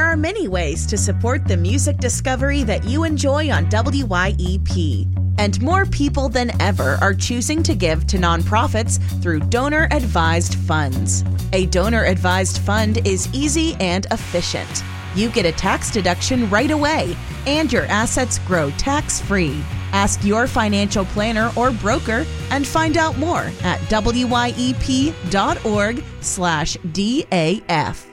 are many ways to support the music discovery that you enjoy on WYEP. And more people than ever are choosing to give to nonprofits through donor-advised funds. A donor-advised fund is easy and efficient. You get a tax deduction right away, and your assets grow tax-free. Ask your financial planner or broker and find out more at wyep.org/DAF.